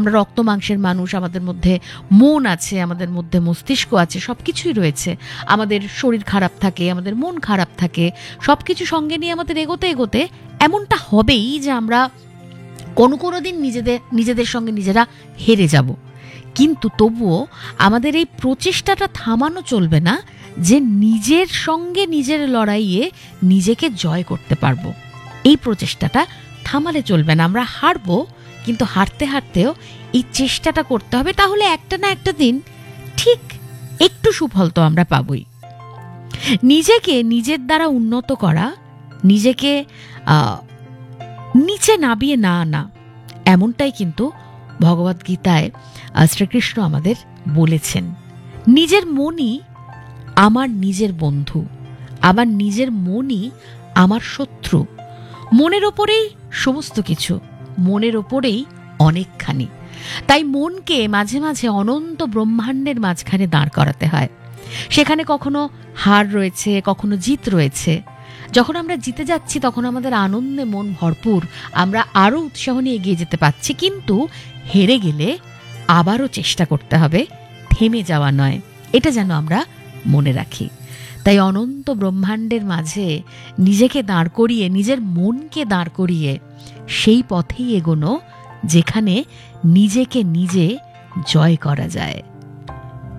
আমরা রক্ত মাংসের মানুষ, আমাদের মধ্যে মন আছে, আমাদের মধ্যে মস্তিষ্ক আছে, সব কিছুই রয়েছে। আমাদের শরীর খারাপ থাকে, আমাদের মন খারাপ থাকে, সব কিছু সঙ্গে নিয়ে আমাদের এগোতে এগোতে এমনটা হবেই যে আমরা কোনো দিন নিজেদের সঙ্গে নিজেরা হেরে যাব। কিন্তু তবুও আমাদের এই প্রচেষ্টাটা থামানো চলবে না যে নিজের সঙ্গে নিজের লড়াইয়ে নিজেকে জয় করতে পারবো। এই প্রচেষ্টাটা থামালে চলবে না। আমরা হারবো, কিন্তু হারতে হারতেও এই চেষ্টাটা করতে হবে। তাহলে একটা না একটা দিন ঠিক একটু সুফল তো আমরা পাবই। নিজেকে নিজের দ্বারা উন্নত করা, নিজেকে নিচে নামিয়ে না আনা, এমনটাই কিন্তু ভগবদ্গীতায় শ্রীকৃষ্ণ আমাদের বলেছেন। নিজের মনই আমার নিজের বন্ধু, আবার নিজের মনই আমার শত্রু। মনের ওপরেই সমস্ত কিছু, মনের ওপরেই অনেকখানি। তাই মনকে মাঝে মাঝে অনন্ত ব্রহ্মাণ্ডের মাঝখানে দাঁড় করাতে হয়। সেখানে কখনো হার রয়েছে, কখনো জিত রয়েছে। যখন আমরা জিতে যাচ্ছি তখন আমাদের আনন্দে মন ভরপুর, আমরা আরও উৎসাহ নিয়ে এগিয়ে যেতে পারছি। কিন্তু হেরে গেলে আবারও চেষ্টা করতে হবে, থেমে যাওয়া নয়। এটা যেন আমরা মনে রাখি। তাই অনন্ত ব্রহ্মাণ্ডের মাঝে নিজেকে দাঁড় করিয়ে, নিজের মনকে দাঁড় করিয়ে সেই পথেই এগোনো যেখানে নিজেকে নিজে জয় করা যায়।